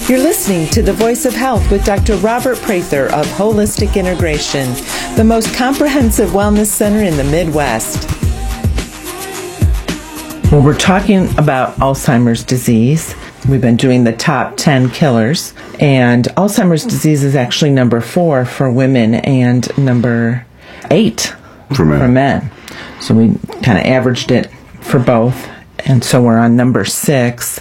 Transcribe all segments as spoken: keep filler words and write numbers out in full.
You're listening to The Voice of Health with Doctor Robert Prather of Holistic Integration, the most comprehensive wellness center in the Midwest. Well, we're talking about Alzheimer's disease. We've been doing the top ten killers, and Alzheimer's disease is actually number four for women and number eight for men. For men. So we kind of averaged it for both, and so we're on number six.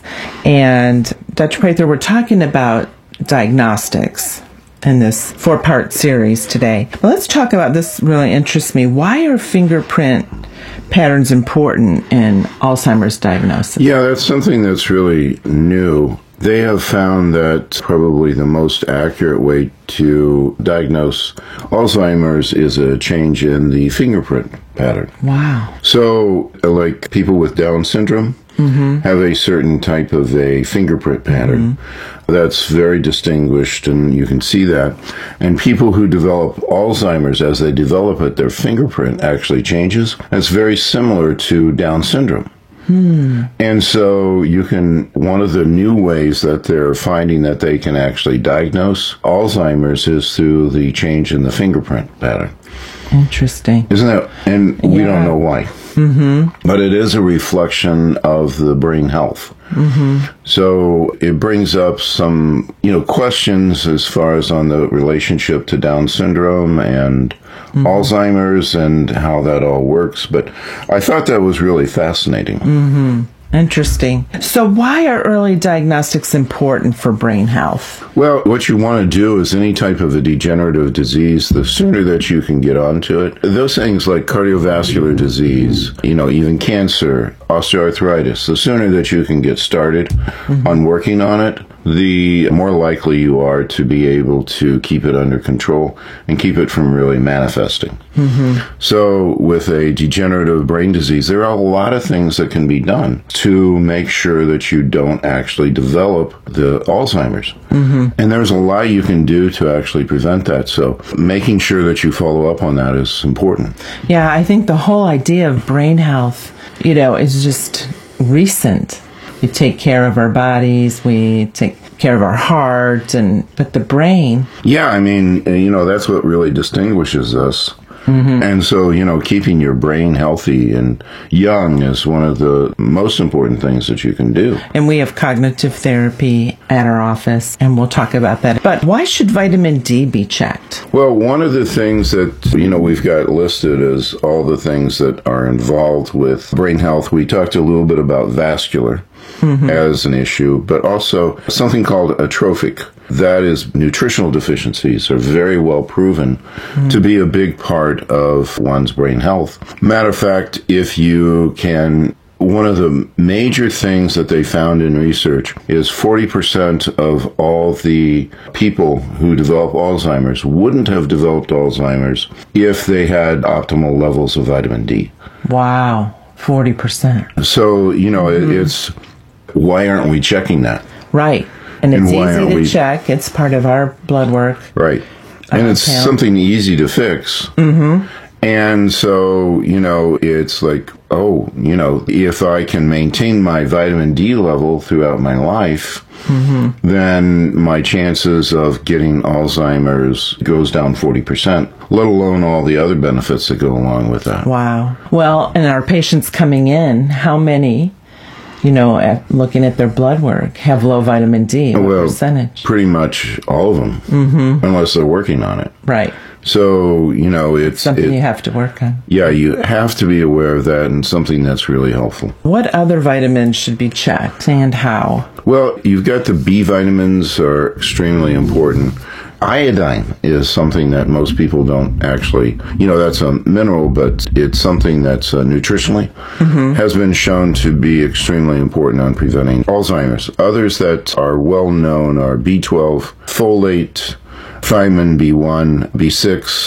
And Doctor Prather, we're talking about diagnostics in this four-part series today. But let's talk about this. Really interests me. Why are fingerprint patterns important in Alzheimer's diagnosis? Yeah, that's something that's really new. They have found that probably the most accurate way to diagnose Alzheimer's is a change in the fingerprint pattern. Wow. So, like people with Down syndrome mm-hmm. have a certain type of a fingerprint pattern mm-hmm. that's very distinguished, and you can see that. And people who develop Alzheimer's, as they develop it, their fingerprint actually changes. It's very similar to Down syndrome. Hmm. And so you can, one of the new ways that they're finding that they can actually diagnose Alzheimer's is through the change in the fingerprint pattern. Interesting. Isn't that, and yeah. we don't know why. Mm-hmm. But it is a reflection of the brain health. Mm-hmm. So it brings up some, you know, questions as far as on the relationship to Down syndrome and mm-hmm. Alzheimer's and how that all works. But I thought that was really fascinating. Mm-hmm. Interesting. So why are early diagnostics important for brain health? Well, what you want to do is any type of a degenerative disease, the sooner that you can get onto it. Those things like cardiovascular disease, you know, even cancer, osteoarthritis, the sooner that you can get started mm-hmm. on working on it, the more likely you are to be able to keep it under control and keep it from really manifesting. Mm-hmm. So with a degenerative brain disease, there are a lot of things that can be done to make sure that you don't actually develop the Alzheimer's. Mm-hmm. And there's a lot you can do to actually prevent that. So making sure that you follow up on that is important. Yeah, I think the whole idea of brain health, you know, is just recent. We take care of our bodies, we take care of our heart, and but the brain... Yeah, I mean, you know, that's what really distinguishes us. Mm-hmm. And so, you know, keeping your brain healthy and young is one of the most important things that you can do. And we have cognitive therapy at our office, and we'll talk about that. But why should vitamin D be checked? Well, one of the things that, you know, we've got listed is all the things that are involved with brain health. We talked a little bit about vascular mm-hmm. as an issue, but also something called atrophic. That is, nutritional deficiencies are very well proven mm. to be a big part of one's brain health. Matter of fact, if you can, one of the major things that they found in research is forty percent of all the people who develop Alzheimer's wouldn't have developed Alzheimer's if they had optimal levels of vitamin D. Wow, forty percent. So, you know, mm-hmm. it, it's, why aren't we checking that? Right. And it's and easy to we... check. It's part of our blood work. Right. And it's count. something easy to fix. Mm-hmm. And so, you know, it's like, oh, you know, if I can maintain my vitamin D level throughout my life, mm-hmm. then my chances of getting Alzheimer's goes down forty percent, let alone all the other benefits that go along with that. Wow. Well, and our patients coming in, how many... you know, at looking at their blood work, have low vitamin D? What well, percentage? Pretty much all of them, mm-hmm. unless they're working on it. Right. So, you know, it's... something it, you have to work on. Yeah, you have to be aware of that, and something that's really helpful. What other vitamins should be checked, and how? Well, you've got the B vitamins are extremely important. Iodine is something that most people don't actually, you know, that's a mineral, but it's something that's uh, nutritionally mm-hmm. has been shown to be extremely important on preventing Alzheimer's. Others that are well known are B twelve, folate, thiamine B one, B six,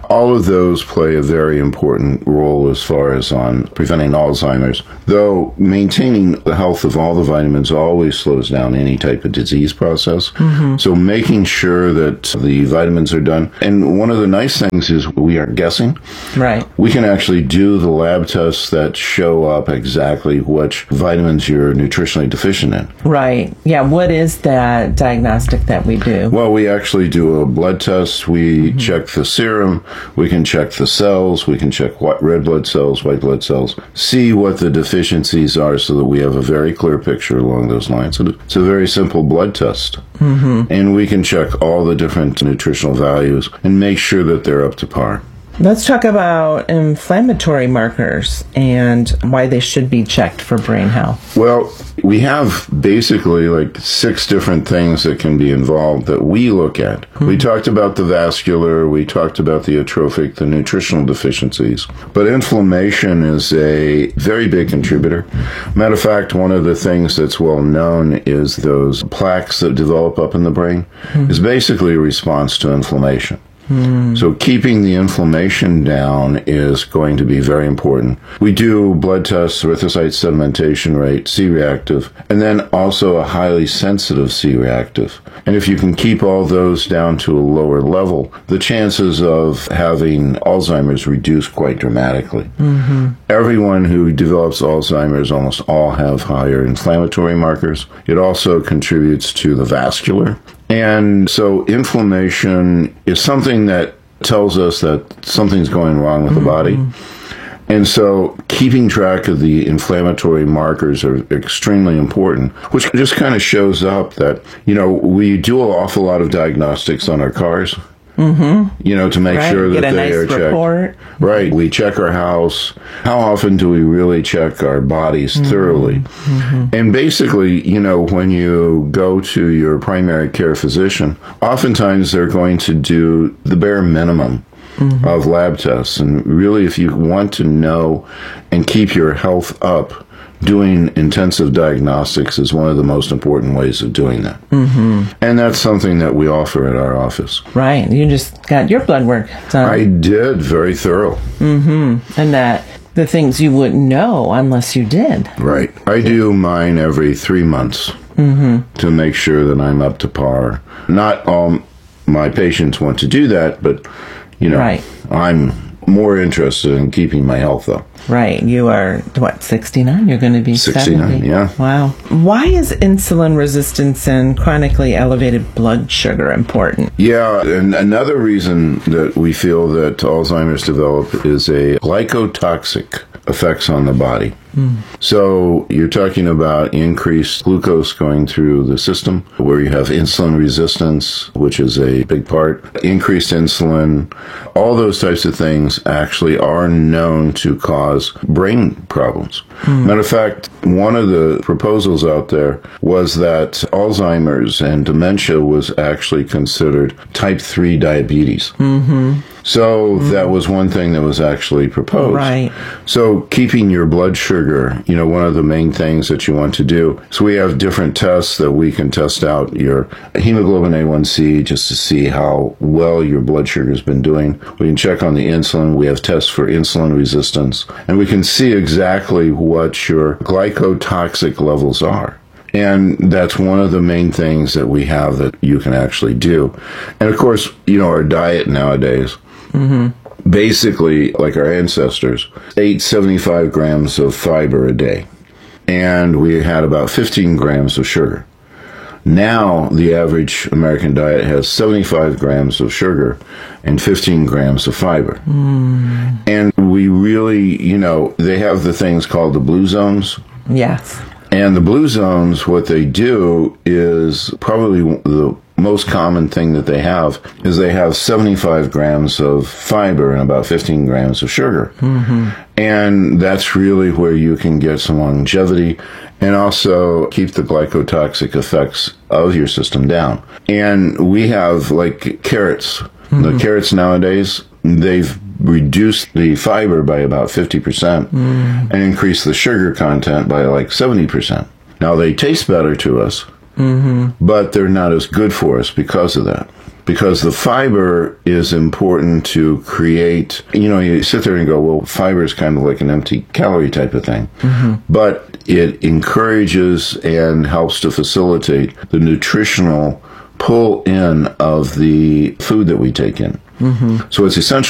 All of those play a very important role as far as on preventing Alzheimer's, though maintaining the health of all the vitamins always slows down any type of disease process. Mm-hmm. So making sure that the vitamins are done. And one of the nice things is we aren't guessing. Right. We can actually do the lab tests that show up exactly which vitamins you're nutritionally deficient in. Right. Yeah. What is that diagnostic that we do? Well, we actually do a blood test. We mm-hmm. check the serum. We can check the cells. We can check what red blood cells, white blood cells, see what the deficiencies are so that we have a very clear picture along those lines. It's a very simple blood test. Mm-hmm. And we can check all the different nutritional values and make sure that they're up to par. Let's talk about inflammatory markers and why they should be checked for brain health. Well, we have basically like six different things that can be involved that we look at. Mm-hmm. We talked about the vascular, we talked about the atrophic, the nutritional deficiencies, but inflammation is a very big contributor. Matter of fact, one of the things that's well known is those plaques that develop up in the brain mm-hmm. is basically a response to inflammation. Mm. So keeping the inflammation down is going to be very important. We do blood tests, erythrocyte sedimentation rate, C-reactive, and then also a highly sensitive C-reactive. And if you can keep all those down to a lower level, the chances of having Alzheimer's reduce quite dramatically. Mm-hmm. Everyone who develops Alzheimer's almost all have higher inflammatory markers. It also contributes to the vascular. And so inflammation is something that tells us that something's going wrong with mm-hmm. the body. And so keeping track of the inflammatory markers are extremely important, which just kind of shows up that, you know, we do an awful lot of diagnostics on our cars. Mm-hmm. You know, to make right. sure that Get a they nice are checked. Report. Right. We check our house. How often do we really check our bodies mm-hmm. thoroughly? Mm-hmm. And basically, you know, when you go to your primary care physician, oftentimes they're going to do the bare minimum mm-hmm. of lab tests. And really, if you want to know and keep your health up, doing intensive diagnostics is one of the most important ways of doing that. Mm-hmm. And that's something that we offer at our office. Right. You just got your blood work done. I did. Very thorough. Mm-hmm. And that the things you wouldn't know unless you did. Right. I do mine every three months mm-hmm. to make sure that I'm up to par. Not all my patients want to do that, but, you know, right. I'm more interested in keeping my health up. Right. You are, what, sixty-nine? You're going to be sixty-nine, seventy. Yeah. Wow. Why is insulin resistance and chronically elevated blood sugar important? Yeah, and another reason that we feel that Alzheimer's develop is a glycotoxic effects on the body. Mm. So you're talking about increased glucose going through the system, where you have insulin resistance, which is a big part, increased insulin. All those types of things actually are known to cause brain problems. Mm. Matter of fact, one of the proposals out there was that Alzheimer's and dementia was actually considered type three diabetes. Mm-hmm. So mm. that was one thing that was actually proposed. Right. So keeping your blood sugar, you know, one of the main things that you want to do. So we have different tests that we can test out your hemoglobin A one C just to see how well your blood sugar has been doing. We can check on the insulin. We have tests for insulin resistance. And we can see exactly what your glycotoxic levels are. And that's one of the main things that we have that you can actually do. And of course, you know, our diet nowadays, mm-hmm. basically, like our ancestors, ate seventy-five grams of fiber a day. And we had about fifteen grams of sugar. Now, the average American diet has seventy-five grams of sugar and fifteen grams of fiber. Mm. And we really, you know, they have the things called the blue zones. Yes. And the blue zones, what they do is probably the most common thing that they have is they have seventy-five grams of fiber and about fifteen grams of sugar. Mm-hmm. And that's really where you can get some longevity and also keep the glycotoxic effects of your system down. And we have like carrots. Mm-hmm. The carrots nowadays, they've reduced the fiber by about fifty percent mm. and increased the sugar content by like seventy percent. Now, they taste better to us, mm-hmm. but they're not as good for us because of that. because the fiber is important to create, you know, you sit there and go, well, fiber is kind of like an empty calorie type of thing. Mm-hmm. But it encourages and helps to facilitate the nutritional pull in of the food that we take in. Mm-hmm. So it's essentially